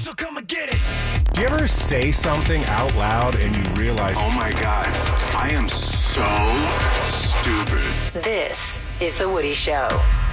so come and get it. Do you ever say something out loud and you realize, oh my God, I am so stupid? This is The Woody Show.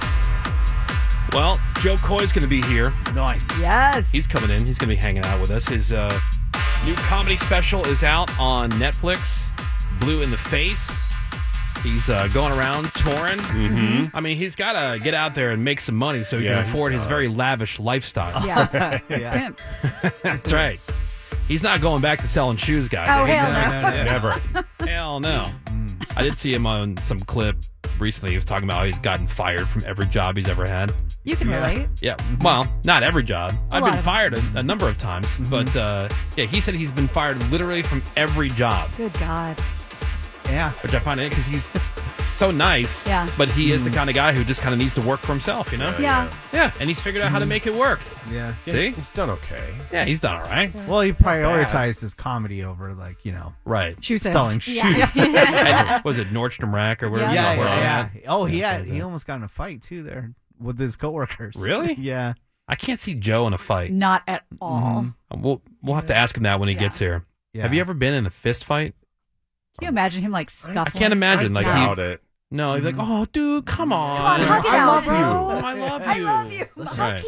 Well, Joe Coy's going to be here. Nice. Yes. He's coming in. He's going to be hanging out with us. His new comedy special is out on Netflix, Blue in the Face. He's going around touring. Mm-hmm. I mean, he's got to get out there and make some money so he can afford his very lavish lifestyle. Yeah. It's pimp. That's right. He's not going back to selling shoes, guys. Oh, He- hell no. Never. Hell no. I did see him on some clip recently. He was talking about how he's gotten fired from every job he's ever had. You can relate. Yeah. Well, not every job. I've lot been of fired a number of times. But, yeah, he said he's been fired literally from every job, Good God. Yeah. which I find it because he's so nice. Yeah. But he is the kind of guy who just kind of needs to work for himself, you know? Yeah. Yeah. And he's figured out how to make it work. Yeah. See? He's done okay. Yeah, he's done all right. Well, he prioritized his comedy over, like, Right. Shoe sales. selling shoes. And was it Nordstrom Rack or wherever? Yeah, where Yeah. Oh, he Yeah, had. something He like almost got in a fight too there with his coworkers. Really? Yeah. I can't see Joe in a fight. Not at all. We'll have to ask him that when he gets here. Yeah. Have you ever been in a fist fight? Can you imagine him like scuffling? I can't imagine. I Like doubt it. No, he'd be like, "Oh, dude, come on, Come on, hug it I out, love bro. you. Oh, I love you. I love you. Right.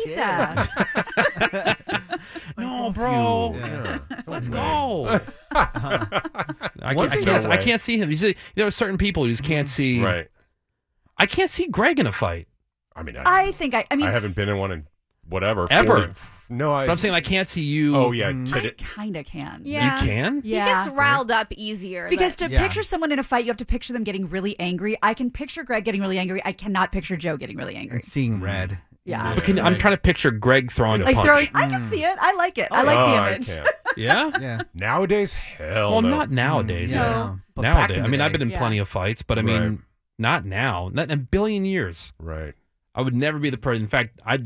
Makita. No, bro. Yeah. Let's go." I One can't, thing I can't see him. You see, there are certain people you just can't see. Right. I can't see Greg in a fight. I mean, I think I mean, I haven't been in one in whatever. Ever. 40 No, But I'm saying I can't see you. Oh, yeah. I kind of can. Yeah. You can? He Yeah. gets riled up easier. Because than- to Yeah. picture someone in a fight, you have to picture them getting really angry. I can picture Greg getting really angry. I cannot picture Joe getting really angry. And seeing red. Yeah. But I'm trying to picture Greg throwing a Like punch. throwing, I can see it. I like it. I like Oh, the I image. can't. Yeah? Yeah. Nowadays, hell Well, no. not nowadays. Yeah. No. But back Nowadays. in I the mean, I've day- been in Yeah. plenty of fights, but I mean, Right. not now. Not in a billion years. Right. I would never be the person. In fact, I'd